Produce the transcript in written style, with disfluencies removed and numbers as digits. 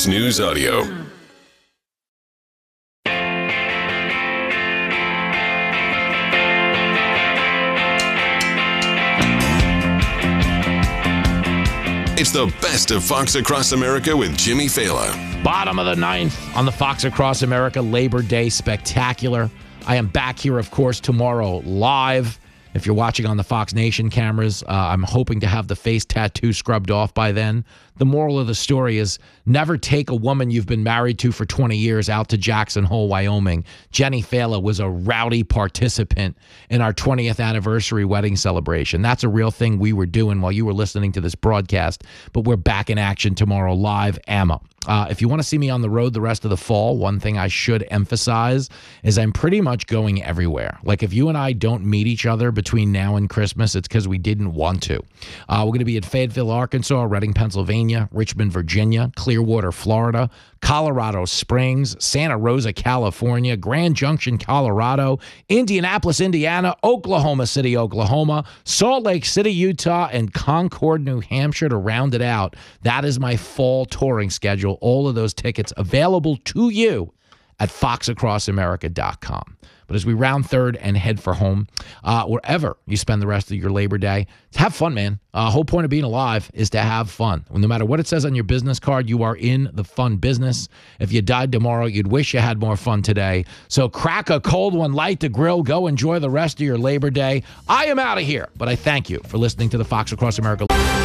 Fox News Audio. It's the best of Fox Across America with Jimmy Fallon. Bottom of the ninth on the Fox Across America Labor Day Spectacular. I am back here, of course, tomorrow live. If you're watching on the Fox Nation cameras, I'm hoping to have the face tattoo scrubbed off by then. The moral of the story is never take a woman you've been married to for 20 years out to Jackson Hole, Wyoming. Jenny Fallon was a rowdy participant in our 20th anniversary wedding celebration. That's a real thing we were doing while you were listening to this broadcast, but we're back in action tomorrow live, AMA. If you want to see me on the road the rest of the fall, one thing I should emphasize is I'm pretty much going everywhere. Like if you and I don't meet each other between now and Christmas, it's because we didn't want to. We're going to be at Fayetteville, Arkansas, Reading, Pennsylvania, Richmond, Virginia, Clearwater, Florida, Colorado Springs, Santa Rosa, California, Grand Junction, Colorado, Indianapolis, Indiana, Oklahoma City, Oklahoma, Salt Lake City, Utah, and Concord, New Hampshire to round it out. That is my fall touring schedule. All of those tickets available to you at foxacrossamerica.com. But as we round third and head for home, wherever you spend the rest of your Labor Day, have fun, man. Whole point of being alive is to have fun. No matter what it says on your business card, you are in the fun business. If you died tomorrow, you'd wish you had more fun today. So crack a cold one, light the grill, go enjoy the rest of your Labor Day. I am out of here, but I thank you for listening to the Fox Across America.